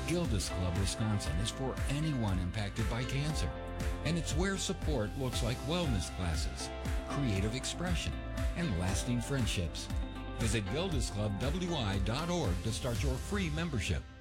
Gildas Club Wisconsin is for anyone impacted by cancer, and it's where support looks like wellness classes, creative expression, and lasting friendships. Visit GildasClubWI.org to start your free membership.